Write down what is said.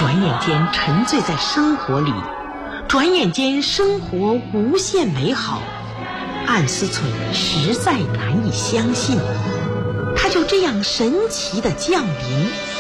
转眼间沉醉在生活里，转眼间生活无限美好。安思忖实在难以相信，他就这样神奇地降临。